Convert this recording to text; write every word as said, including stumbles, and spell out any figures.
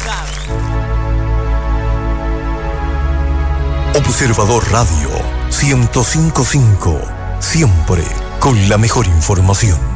Observador Radio ciento cinco punto cinco, siempre con la mejor información.